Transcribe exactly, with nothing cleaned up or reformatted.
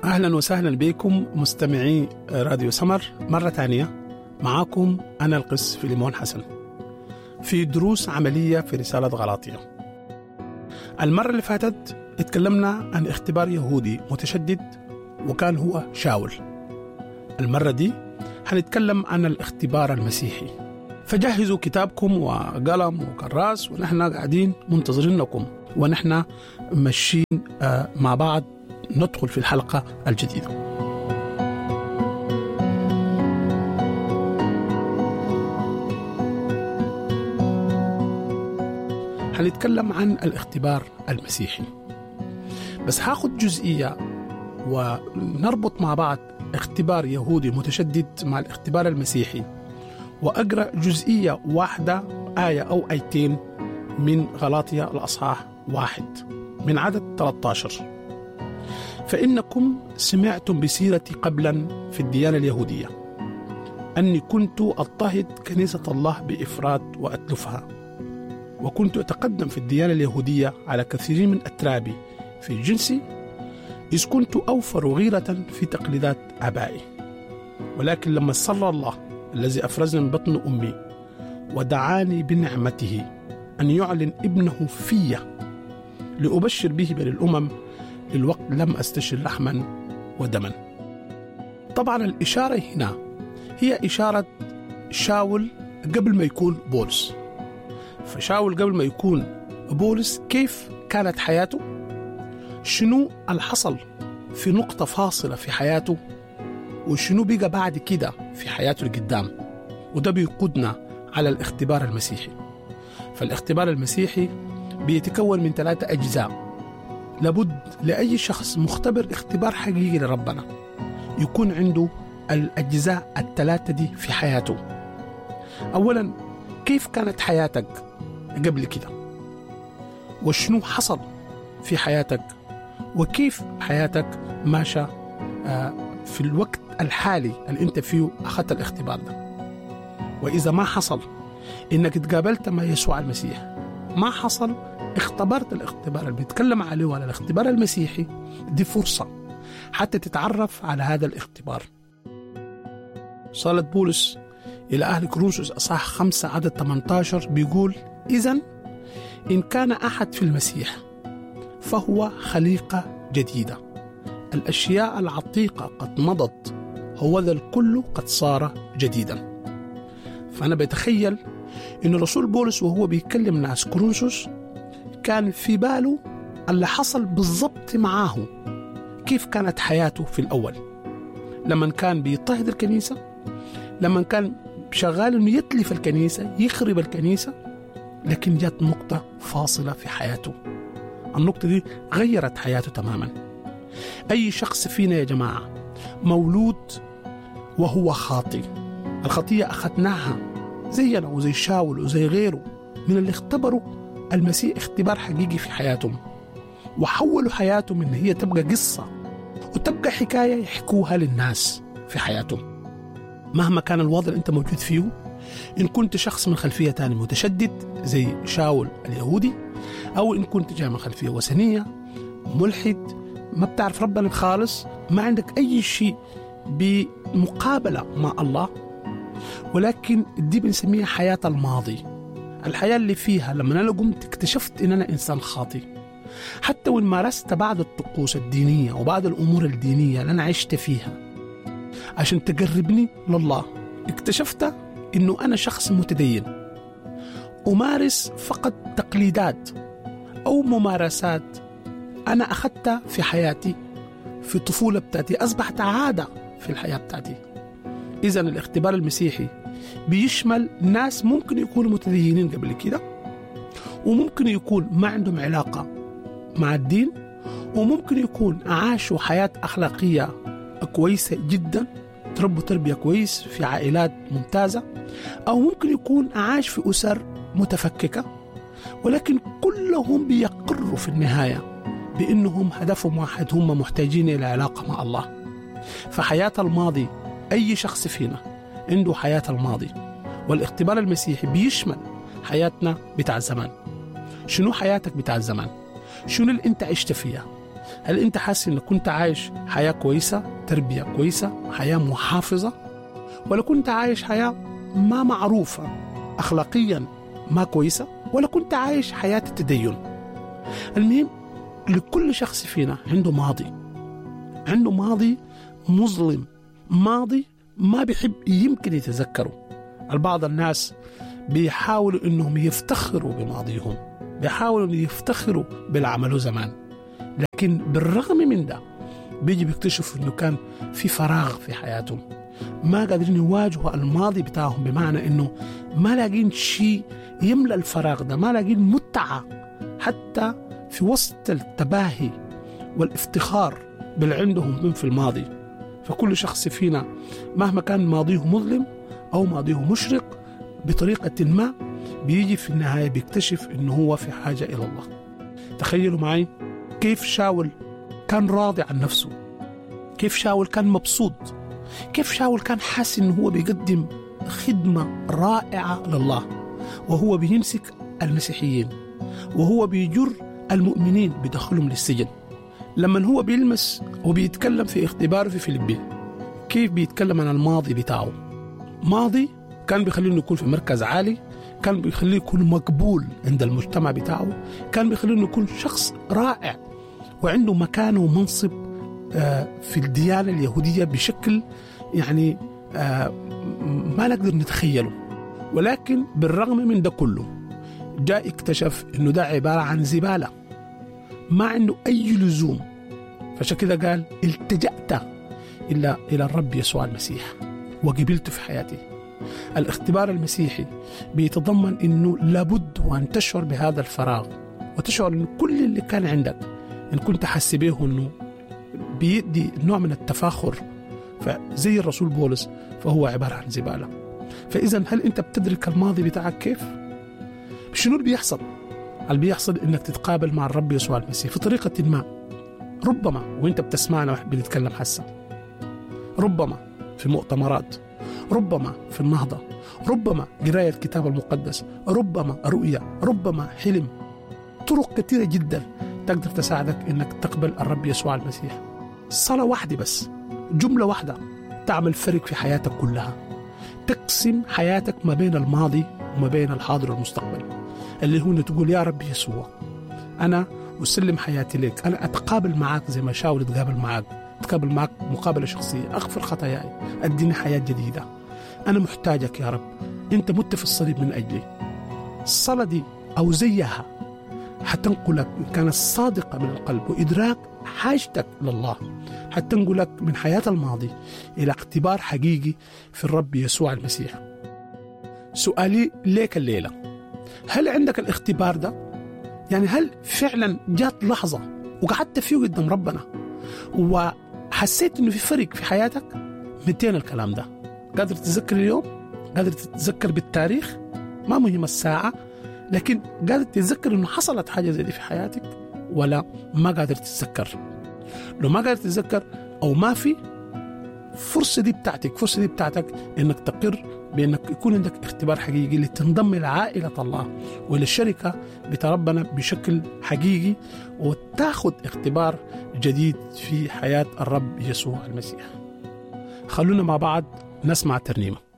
أهلا وسهلا بكم مستمعي راديو سمر مرة تانية. معاكم أنا القس فيليمون حسن في دروس عملية في رسالة غلاطية. المرة اللي فاتت اتكلمنا عن اختبار يهودي متشدد وكان هو شاول. المرة دي هنتكلم عن الاختبار المسيحي، فجهزوا كتابكم وقلم وكراس ونحن قاعدين منتظرينكم ونحن ماشيين مع بعض ندخل في الحلقة الجديدة. هنتكلم عن الاختبار المسيحي، بس هاخد جزئية ونربط مع بعض اختبار يهودي متشدد مع الاختبار المسيحي، وأقرأ جزئية واحدة آية أو آيتين من غلاطية الأصحاح واحد من عدد ثلاثة عشر. فإنكم سمعتم بسيرتي قبلا في الديانة اليهودية أني كنت أضطهد كنيسة الله بإفراط وأتلفها، وكنت أتقدم في الديانة اليهودية على كثير من أترابي في جنسي، إذ كنت أوفر غيرة في تقليدات آبائي. ولكن لما صلى الله الذي أفرزني من بطن أمي ودعاني بنعمته أن يعلن ابنه في لأبشر به بين الأمم، للوقت لم أستشر لحما ودما. طبعا الإشارة هنا هي إشارة شاول قبل ما يكون بولس. فشاول قبل ما يكون بولس كيف كانت حياته، شنو الحصل في نقطة فاصلة في حياته، وشنو بقى بعد كده في حياته القدام. وده بيقودنا على الاختبار المسيحي. فالاختبار المسيحي بيتكون من ثلاثة أجزاء. لابد لأي شخص مختبر اختبار حقيقي لربنا يكون عنده الأجزاء الثلاثة دي في حياته. أولا، كيف كانت حياتك قبل كده، وشنو حصل في حياتك، وكيف حياتك ماشى في الوقت الحالي اللي انت فيه أخذت الاختبار ده. وإذا ما حصل إنك تقابلت مع يسوع المسيح، ما حصل اختبرت الاختبار اللي بيتكلم عليه وعلى الاختبار المسيحي، دي فرصة حتى تتعرف على هذا الاختبار. صالة بولس إلى أهل كورنثوس أصحاح خمسة عدد ثمانية عشر بيقول: إذن إن كان أحد في المسيح فهو خليقة جديدة، الأشياء العتيقة قد مضت، هوذا الكل قد صار جديدا. فأنا بتخيل إن رسول بولس وهو بيتكلم ناس كورنثوس كان في باله اللي حصل بالضبط معاه، كيف كانت حياته في الأول لما كان بيضطهد الكنيسة، لما كان شغال إنه يتلف الكنيسة يخرب الكنيسة. لكن جات نقطة فاصلة في حياته، النقطة دي غيرت حياته تماما. أي شخص فينا يا جماعة مولود وهو خاطئ، الخطية أخذناها زينا وزي شاول وزي غيره من اللي اختبروا المسيح اختبار حقيقي في حياتهم، وحولوا حياتهم إن هي تبقى قصة وتبقى حكاية يحكوها للناس في حياتهم. مهما كان الوضع اللي أنت موجود فيه، إن كنت شخص من خلفية تاني متشدد زي شاول اليهودي، أو إن كنت جاي من خلفية وثنية ملحد ما بتعرف ربنا خالص، ما عندك أي شيء بمقابلة مع الله، ولكن دي بنسميها حياة الماضي، الحياة اللي فيها لما أنا قمت اكتشفت إن أنا إنسان خاطئ. حتى وإن مارست بعض الطقوس الدينية وبعض الأمور الدينية اللي أنا عشت فيها عشان تقربني لله، اكتشفت إنه أنا شخص متدين أمارس فقط تقليدات أو ممارسات أنا أخذتها في حياتي في الطفولة بتاعتي، أصبحت عادة في الحياة بتاعتي. إذن الاختبار المسيحي بيشمل ناس ممكن يكونوا متدينين قبل كده، وممكن يكون ما عندهم علاقة مع الدين، وممكن يكون عاشوا حياة أخلاقية كويسة جدا، تربوا تربية كويس في عائلات ممتازة، أو ممكن يكون عاش في أسر متفككة، ولكن كلهم بيقروا في النهاية بأنهم هدفهم واحد، هم محتاجين إلى علاقة مع الله. فحياة الماضي، أي شخص فينا عنده حياة الماضي، والاختبار المسيحي بيشمل حياتنا بتاع الزمان. شنو حياتك بتاع الزمان؟ شنو اللي انت عشت فيها؟ هل أنت حاسس أنك كنت عايش حياة كويسة، تربية كويسة، حياة محافظة، ولا كنت عايش حياة ما معروفة أخلاقيا ما كويسة، ولا كنت عايش حياة التدين؟ المهم لكل شخص فينا عنده ماضي، عنده ماضي مظلم، ماضي ما بيحب يمكن يتذكره. البعض الناس بيحاولوا انهم يفتخروا بماضيهم، بيحاولوا ان يفتخروا بالعملوا زمان، لكن بالرغم من ده بيجي بيكتشفوا انه كان في فراغ في حياتهم، ما قادرين يواجهوا الماضي بتاعهم، بمعنى انه ما لاقين شيء يملأ الفراغ ده، ما لاقين متعة حتى في وسط التباهي والافتخار باللي عندهم من في الماضي. فكل شخص فينا مهما كان ماضيه مظلم أو ماضيه مشرق بطريقة ما بيجي في النهاية بيكتشف إنه هو في حاجة إلى الله. تخيلوا معي كيف شاول كان راضي عن نفسه، كيف شاول كان مبسوط، كيف شاول كان حاسس إنه هو بيقدم خدمة رائعة لله، وهو بيمسك المسيحيين، وهو بيجر المؤمنين بدخلهم للسجن. لما هو بيلمس وبيتكلم في اختباره في فيليبي، كيف بيتكلم عن الماضي بتاعه؟ ماضي كان بيخليه يكون في مركز عالي، كان بيخليه يكون مقبول عند المجتمع بتاعه، كان بيخليه يكون شخص رائع وعنده مكانه ومنصب في الديانة اليهودية بشكل يعني ما نقدر نتخيله. ولكن بالرغم من ده كله جاء اكتشف انه ده عبارة عن زبالة ما عنده أي لزوم. فعشان كده قال التجأت إلا إلى الرب يسوع المسيح وقبلته في حياتي. الاختبار المسيحي بيتضمن إنه لابد وأن تشعر بهذا الفراغ، وتشعر إنه كل اللي كان عندك إن كنت حاسس به إنه بيدي نوع من التفاخر، فزي الرسول بولس فهو عبارة عن زبالة. فإذا هل أنت بتدرك الماضي بتاعك كيف؟ شنو اللي بيحصل؟ اللي بيحصل إنك تتقابل مع الرب يسوع المسيح في طريقة ما، ربما وإنت بتسمعنا بنتكلم حسا، ربما في مؤتمرات، ربما في النهضة، ربما قراية الكتاب المقدس، ربما رؤية، ربما حلم. طرق كثيرة جدا تقدر تساعدك إنك تقبل الرب يسوع المسيح. صلاة واحدة بس، جملة واحدة تعمل فرق في حياتك كلها، تقسم حياتك ما بين الماضي وما بين الحاضر والمستقبل، اللي هو تقول يا رب يسوع أنا أسلم حياتي لك، أنا أتقابل معك زي ما شاول تقابل معك، أتقابل معك مقابلة شخصية، أغفر خطاياي، أديني حياة جديدة، أنا محتاجك يا رب، أنت مت في الصليب من أجلي. الصلاة دي أو زيها حتنقلك إن كانت صادقة من القلب وإدراك حاجتك لله، حتنقلك من حياة الماضي إلى اختبار حقيقي في الرب يسوع المسيح. سؤالي ليك الليلة، هل عندك الاختبار ده؟ يعني هل فعلا جات لحظة وقعدت فيه قدام ربنا وحسيت إنه في فرق في حياتك؟ متين الكلام ده؟ قادر تتذكر اليوم؟ قادر تتذكر بالتاريخ؟ ما مهم الساعة، لكن قادر تتذكر إنه حصلت حاجة زي دي في حياتك ولا ما قادر تتذكر؟ لو ما قادر تتذكر أو ما في، فرصة دي بتاعتك، فرصة دي بتاعتك إنك تقر بأنك يكون عندك اختبار حقيقي لتنضم إلى عائلة الله وإلى الشركة بتاع ربنا بشكل حقيقي، وتاخد اختبار جديد في حياة الرب يسوع المسيح. خلونا مع بعض نسمع ترنيمة.